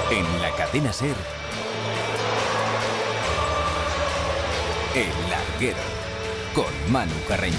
En la cadena SER, El Larguero, con Manu Carreño.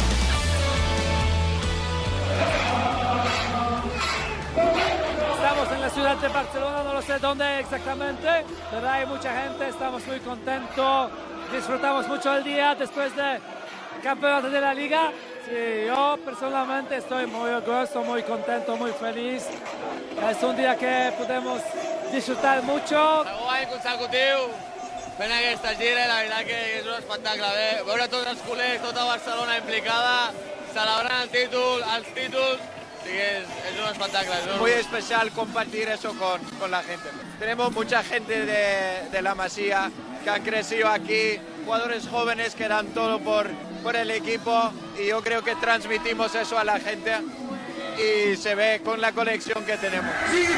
Estamos en la ciudad de Barcelona, no lo sé dónde exactamente, pero hay mucha gente, estamos muy contentos, disfrutamos mucho el día después del campeonato de la Liga. Sí, yo personalmente estoy muy orgulloso, muy contento, muy feliz. Es un día que podemos disfrutar mucho. Guany consecutiu, fent aquesta gira, la veritat que és un espectacle. Veure tots els culers, tota Barcelona implicada, celebrant el títol, els títols, es un espectáculo. Es muy especial compartir eso con la gente. Tenemos mucha gente de la Masía que han crecido aquí, jugadores jóvenes que dan todo por el equipo, y yo creo que transmitimos eso a la gente y se ve con la colección que tenemos.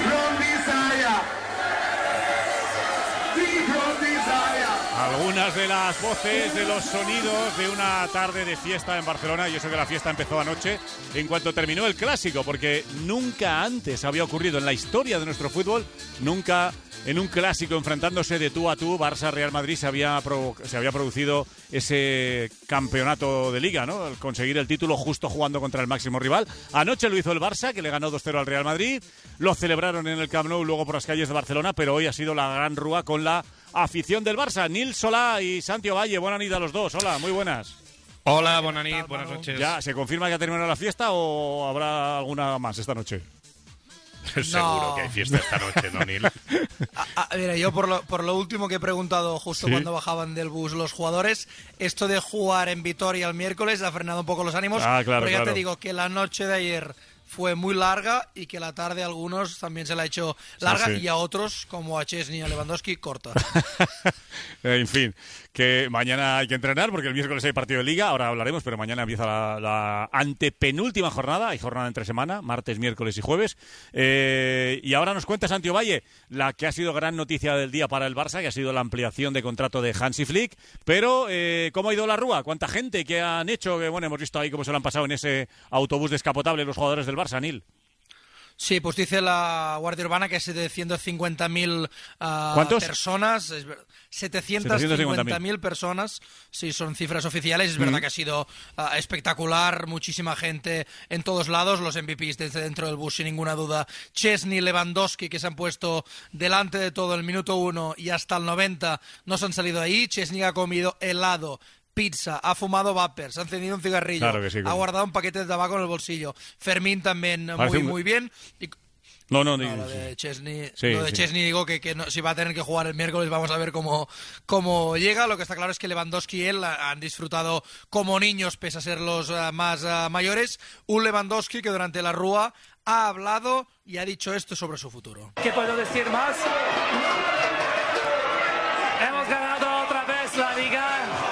Algunas de las voces, de los sonidos de una tarde de fiesta en Barcelona, y eso que la fiesta empezó anoche en cuanto terminó el Clásico, porque nunca antes había ocurrido en la historia de nuestro fútbol, nunca en un Clásico enfrentándose de tú a tú, Barça-Real Madrid, se había producido ese campeonato de Liga, ¿no? El conseguir el título justo jugando contra el máximo rival. Anoche lo hizo el Barça, que le ganó 2-0 al Real Madrid, lo celebraron en el Camp Nou, luego por las calles de Barcelona, pero hoy ha sido la gran rúa con la afición del Barça. Nil Solà y Santiago Valle, buenas noches a los dos. Hola, muy buenas. Hola, buenas noches. ¿Ya se confirma que ha terminado la fiesta o habrá alguna más esta noche? Seguro que hay fiesta esta noche, ¿no, Nil? Mira, yo por lo último que he preguntado justo cuando bajaban del bus los jugadores, esto de jugar en Vitoria el miércoles ha frenado un poco los ánimos, pero ya te digo que la noche de ayer fue muy larga y que la tarde a algunos también se la ha hecho larga, y a otros, como a Chesney y a Lewandowski, corta. En fin, que mañana hay que entrenar porque el miércoles hay partido de Liga, ahora hablaremos, pero mañana empieza la antepenúltima jornada, hay jornada entre semana, martes, miércoles y jueves. Y ahora nos cuenta Santiago Valle la que ha sido gran noticia del día para el Barça, que ha sido la ampliación de contrato de Hansi Flick, pero ¿cómo ha ido la rúa? ¿Cuánta gente que han hecho? Que bueno, hemos visto ahí cómo se lo han pasado en ese autobús descapotable los jugadores del Barça, Nil. Sí, pues dice la Guardia Urbana que es de 150.000 personas. 750.000 personas, sí, son cifras oficiales. Es verdad que ha sido espectacular, muchísima gente en todos lados, los MVPs desde dentro del bus, sin ninguna duda. Chesney, Lewandowski, que se han puesto delante de todo el minuto 1 y hasta el 90 no se han salido de ahí. Chesney ha comido helado, pizza, ha fumado vapers, ha encendido un cigarrillo, claro que sí, ha guardado un paquete de tabaco en el bolsillo. Fermín también muy bien. Lo de Chesney, Chesney digo que no, si va a tener que jugar el miércoles, vamos a ver cómo llega. Lo que está claro es que Lewandowski y él han disfrutado como niños, pese a ser los más mayores. Un Lewandowski que durante la rúa ha hablado y ha dicho esto sobre su futuro. ¿Qué puedo decir más? Hemos ganado otra vez la Liga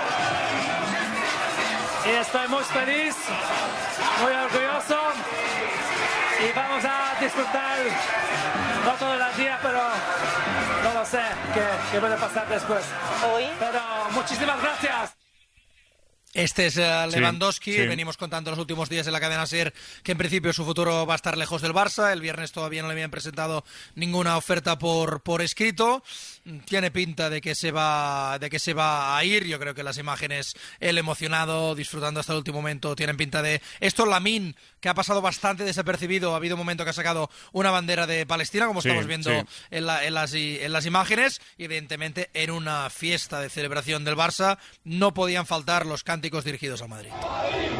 y estoy muy feliz, muy orgulloso, y vamos a disfrutar no todo el día, pero no lo sé qué puede pasar después. Pero muchísimas gracias. Este es Lewandowski. Sí. Venimos contando los últimos días en la cadena SER que en principio su futuro va a estar lejos del Barça. El viernes todavía no le habían presentado ninguna oferta por escrito. Tiene pinta de que se va a ir. Yo creo que las imágenes, él emocionado, disfrutando hasta el último momento, tienen pinta de esto. Lamine, que ha pasado bastante desapercibido, ha habido un momento que ha sacado una bandera de Palestina, como estamos viendo en las imágenes. Y evidentemente en una fiesta de celebración del Barça no podían faltar los cánticos dirigidos a Madrid.